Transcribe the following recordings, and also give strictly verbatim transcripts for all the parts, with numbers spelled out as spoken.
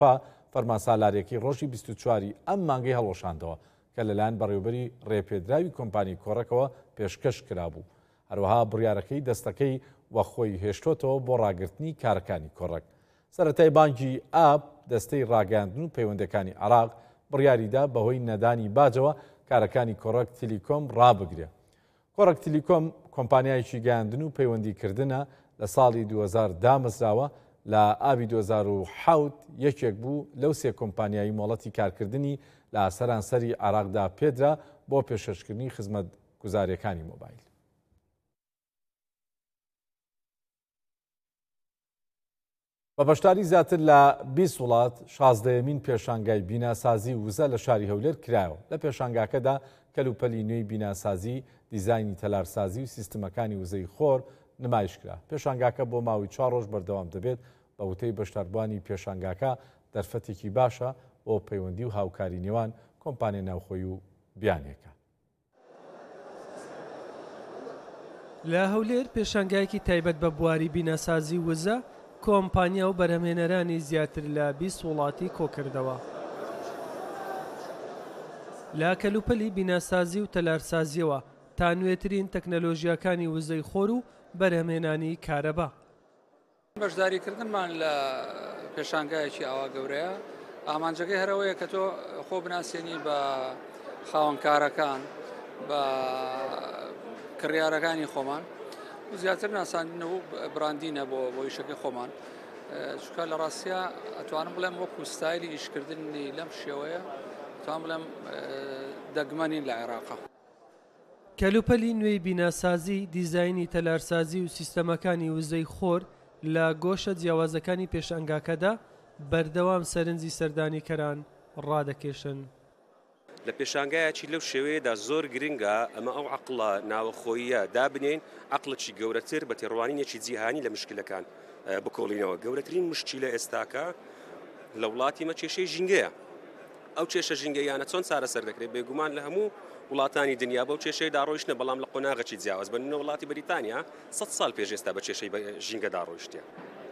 فەرمانسالارێکی ڕۆژی بیست و چواری ئەم مانگەی هەڵۆشاندەوە کە لەلایەن بەڕێوەبەری ڕێپێدراوی کۆمپانی کۆڕەکەوە پێشکەش کرابوو. هەروەها بڕیارەکەی دەستەکەی وەخۆی هێشتۆتەوە بۆ ڕاگررتنی کارەکانی کۆڕەک. سەرەتای بانکی ئاب دەستەی ڕاگەاندن و پەیوەندەکانی عراق بڕیاریدا بەهۆی نەدانی باجەوە کارەکانی کۆڕەک تیلیکۆم ڕابگرێ. کۆڕەک تیلیکۆم کۆمپانیایکی گەیاندن و پەیوەندیکردنە لە ساڵی دوو هەزار دامەزراوە لە ئابی دوو هەزار و حەوت یەکێک بوو لەو سێ کۆمپانیایی مۆڵەتی کارکردنی لە سەرانسەری عراقدا پێدرا بۆ پێشکەشکردنی خزمەت گوزاریەکانی مۆبایل. بە بەشداری زیاتر لە بیست وڵات شازدەیەمین پێشانگای بیناسازی وزە لە شاری هەولێر کرایەوە. لە پێشانگاکەدا کەلوپەلی نوێی بیناسازی، دیزایانی تەلارسازی و سیستمەکانی وزەی خۆر نمایشکرا. پێشانگاکە بۆ ماوەی چوار ڕۆژ بەردەوام دەبێت بە وتەی بەشداربوانی پێشانگاکە دەرفەتێکی باشە بۆ پەیوەندی و هاوکاری نێوان کۆمپانیای ناوخۆی و بیانیەکان. لە هەولێر پێشانگایەکی تایبەت بە بواری بیناسازی وزە کۆمپانیا و بەرهەمهێنەرانی زیاتر لە بیست وڵاتی کۆکردەوە. لە کەلوپەلی بیناسازی و تەلارسازیەوە تا نوێترین تەکنەلۆژیاکانی وزەی خۆر و بەرهەمهێنانی کارەبا. بەشداریکردنمان لە پێشانگایەکی ئاوا گەورەیە ئامانجەکەی هەرەوەیە کە تۆ خۆ بناسیێنی بە خاوەنکارەکان بە کڕیارەکانی خۆمان و زیاتر ناساندنەوە براندینە بۆ بۆ ئیشەکەی خۆمان. چونکە لە ڕاستیە ئەتوانم بڵێم وەکو ستایلی ئیشکردنی لەم شێوەیە توان بڵێم دەگمەنین لە عێراقا. کەلوپەلی نوێی بیناسازی، دیزایانی تەلارسازی و سیستەمەکانی وزەی خۆر لە گۆشە جیاوازەکانی پێشانگاکەدا بەردەوام سەرنجی سەردانیکەران ڕادەکێشن. لە پێشانگایەکی لەو شێوەیەدا زۆر گرنگە ئەمە ئەو عەقڵە ناوەخۆییە دابنێن عەقڵێکی گەورەتر بە تێڕوانینێکی جیهانی لە مشکلەکان بکۆڵینەوە. گەورەترین مشکلە ئێستاکە لە وڵاتی مە کێشەی ژینگەیە. ئەو کێشە ژینگەیانە چۆن چارەسەر دەکرێت؟ بێگومان لە هەموو وڵاتانی دنیا بەو کێشەیەدا ڕۆیشتە، بەڵام لە قۆناغێکی جیاواز بە نمونە وڵاتی بەریتانیا سەد ساڵ پێش ئێستا بە کێشەی ژینگەدا ڕۆیشتە.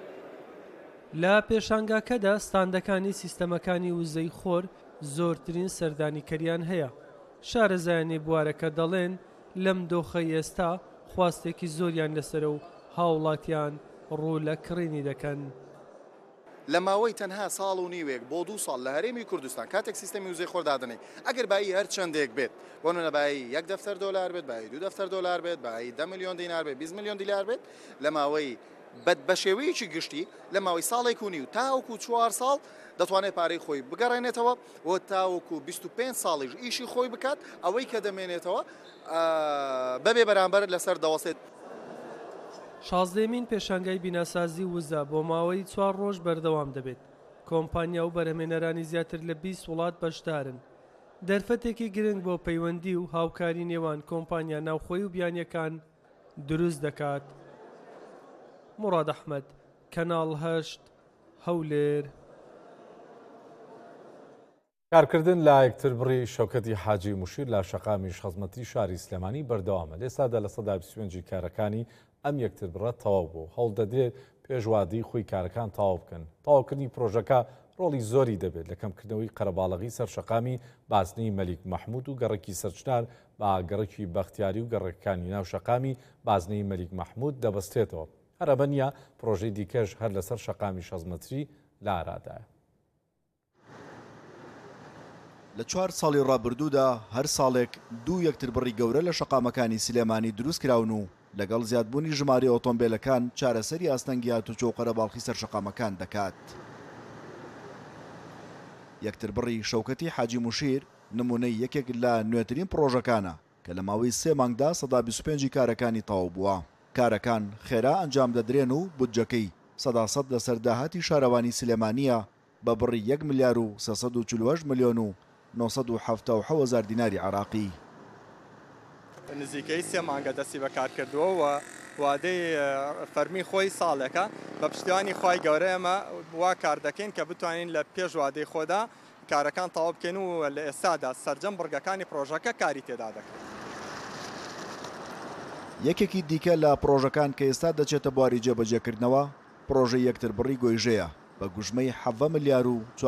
لە پێشانگاکەدا ستاندەکانی سیستەمەکانی وزەی خۆر زۆرترین سەردانیکەریان هەیە. شارەزایانی بوارەکە دەڵێن لەم دۆخەی ئێستا خواستێکی زۆریان لەسەر و هاوڵاتیان ڕوو لە کڕینی دەکەن. لە ماوەی تەنها ساڵ و نیوێک بۆ دوو ساڵ لە هەرێمی کوردستان کاتێک سیستەمی وزەی خۆر دادنێ ئەگەر بایی هەر چەندێک بێت بۆ نمونە بایی یەک دەفتەر دۆلار بێت، بایی دوو دەفتەر دۆلار بێت، بایی دە میلیۆن دینار بێت، بیست میلیۆن دیلار بێت، لە ماوەی بە شێوەیەکی گشتی لە ماوەی ساڵێک و نیو تاوەکو چوار ساڵ دەتوانێت پارەی خۆی بگەڕێنێتەوە و تاوەکو بیست و پێنج ساڵیش ئیشی خۆی بکات ئەوەی کە دەمێنێتەوە بەبێ بەرامبەر لەسەر دەوەسێت. شازدەیەمین پێشانگای بیناسازی وزە بۆ ماوەی چوار ڕۆژ بەردەوام دەبێت. کۆمپانیا و بەرهەمهێنەرانی زیاتر لە بیست وڵات بەشدارن. دەرفەتێکی گرنگ بۆ پەیوەندی و هاوکاری نێوان کۆمپانیا ناوخۆی و بیانیەکان دروست دەکات. موراد ئەحمەد، کەناڵ هەشت، هەولێر. کارکردن لە یەکتر بڕی شەوکەتی حاجی موشیر لە شەقامی خزمەتی شاری سلێمانی بەردەوامە. لێستادا لە سەدا بیست و پێنج کارەکانی ئەم یەکتر بڕە تەواو بوو. هەوڵ دەدرێت پێشوادی خۆی کارەکان تەواو بکەن. تەواوکردنی پرۆژەکە ڕۆڵی زۆری دەبێت لە کەمکردنەوەی قەرەباڵغی سەرشەقامی بازنەی مەلیک مەحموود و گەڕێکی سەرچنار بە گەڕێکی بەختیاری و گەڕێکەکانی ناو شەقامی بازنەی مەلیک مەحموود دەبەستێتەوە. هەرە بەنیە پرۆژەی دیکەش هەر لەسەر شەقامی شەزمەتری لە ئارادایە. لە چوار ساڵی ڕابردوودا هەر ساڵێک دوو یەکتر بڕی گەورە لە شەقامەکانی سلێمانی دروست کراون و لەگەڵ زیادبوونی ژمارە ئۆتۆمبیلەکان چارەسەری ئاستەنگیات و چۆقەرە باڵخی سەرشەقامەکان دەکات. یەکتر بڕی شەوکەتی حاجی موشیر نمونەی یەکێک لە نوێترین پرۆژەکانە کە لە ماوەی سێ مانگدا سەدا بیست و پێنج کارەکانی تەواو بووە. کارەکان خێرا ئەنجام دەدرێن و بودجەکەی سەدا سەد لە سەرداهاتی شارەوانی سلێمانیە بە بڕی یەک ملیار و سەسەد و چل و هەشت ملیۆن و نۆ سەد و حەڤتە و حەوت هەزار دیناری عراقی. نزیکەی سێ مانگە دەستی بە کار کردووە و وادەی فەرمی خۆی ساڵێکە بە پشتیوانی خی گەورە ئێمە وا کار دەکەین کە بتوانین لە پێش وادەی خۆدا کارەکان تەواو بکەین و لە ئێستادا سەرجەم بڕگەکانی پرۆژەکە کاری تێدا دەکەن. یەکێکی دیکە لە پرۆژەکان کە ئێستا دەچێتە بواری جێبەجێکردنەوە پرۆژەی یەکتر بڕی گۆیژەیە بە گوژمەی حەڤە ملیار و